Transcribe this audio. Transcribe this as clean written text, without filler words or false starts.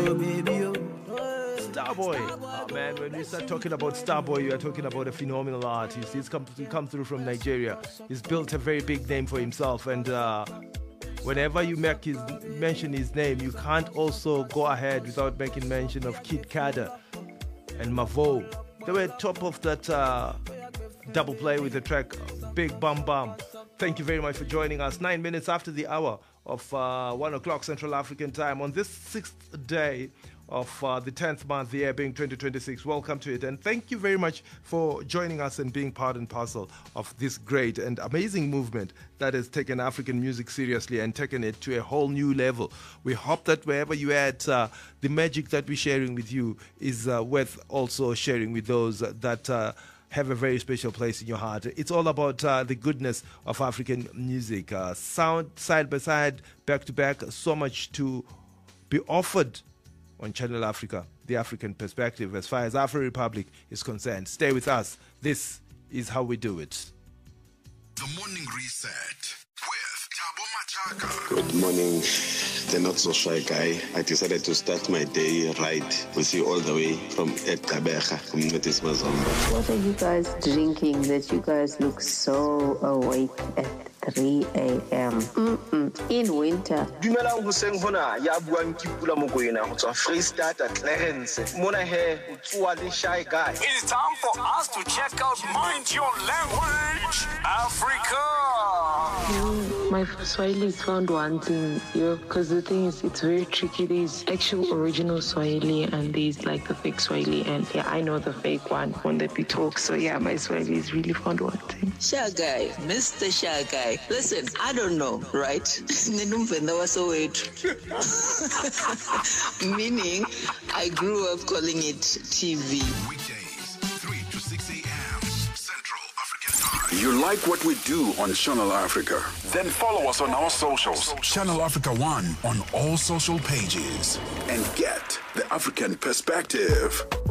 Starboy. Oh man, when we start talking about Starboy, you are talking about a phenomenal artist. He's come through from Nigeria. He's built a very big name for himself, and whenever you mention his name, you can't also go ahead without making mention of Kid Kada and Mavo. They were top of that double play with the track Big Bam Bam. Thank you very much for joining us. 9 minutes after the hour of 1 o'clock Central African time on this 6th day of the 10th month, the year being 2026. Welcome to it, and thank you very much for joining us and being part and parcel of this great and amazing movement that has taken African music seriously and taken it to a whole new level. We hope that wherever you're at, the magic that we're sharing with you is worth also sharing with those that have a very special place in your heart. It's all about the goodness of African music. Sound side by side, back to back, so much to be offered on Channel Africa, the African perspective as far as Afro Republic is concerned. Stay with us. This is how we do it. The Morning Reset with Thabo Machaka. Good morning, the not so shy guy. I decided to start my day right with you all the way from Etabeja, Communities Mazomba. What are you guys drinking that you guys look so awake at 3 a.m. In winter? Dumelang hoseng hona ya buang ke Pula Mokoena go tswa Freestata Clarence. Mona he o tswa le shy guy. It's time for us to check out Mind Your Language Africa. My Swahili is found wanting, because the thing is, it's very tricky. There's actual original Swahili and there's like the fake Swahili, and yeah, I know the fake one when they be talk. So yeah, my Swahili is really found wanting. Shy guy, Mr. Shy guy. Listen, I don't know, right? Meaning, I grew up calling it TV. Weekdays, 3 to 6 a.m. Central African Time. You like what we do on Channel Africa? Then follow us on our socials. Channel Africa 1 on all social pages. And get the African perspective.